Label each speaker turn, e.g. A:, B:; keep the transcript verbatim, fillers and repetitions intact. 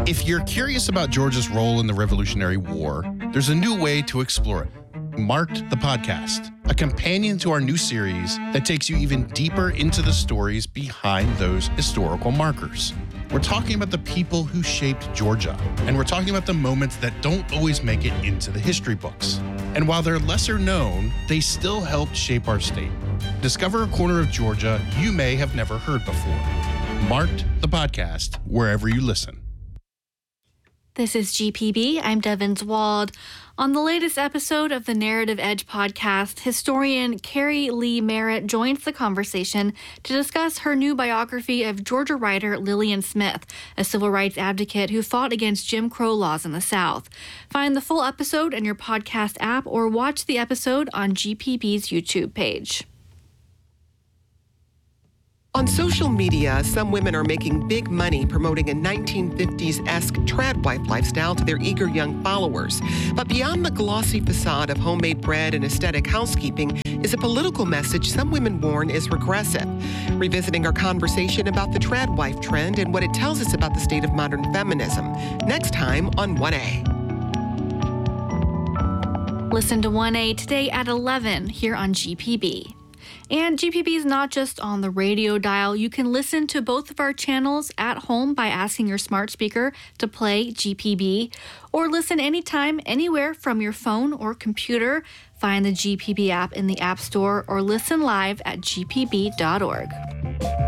A: If you're curious about Georgia's role in the Revolutionary War, there's a new way to explore it. Marked the Podcast, a companion to our new series that takes you even deeper into the stories behind those historical markers. We're talking about the people who shaped Georgia, and we're talking about the moments that don't always make it into the history books. And while they're lesser known, they still helped shape our state. Discover a corner of Georgia you may have never heard before. Marked the Podcast, wherever you listen.
B: This is G P B. I'm Devin Wald. On the latest episode of the Narrative Edge podcast, historian Carrie Lee Merritt joins the conversation to discuss her new biography of Georgia writer Lillian Smith, a civil rights advocate who fought against Jim Crow laws in the South. Find the full episode in your podcast app or watch the episode on G P B's YouTube page.
C: On social media, some women are making big money promoting a nineteen fifties-esque trad wife lifestyle to their eager young followers. But beyond the glossy facade of homemade bread and aesthetic housekeeping is a political message some women warn is regressive. Revisiting our conversation about the trad wife trend and what it tells us about the state of modern feminism. Next time on one A.
B: Listen to one A today at eleven here on G P B. And G P B is not just on the radio dial. You can listen to both of our channels at home by asking your smart speaker to play G P B, or listen anytime, anywhere from your phone or computer. Find the G P B app in the App Store or listen live at g p b dot org.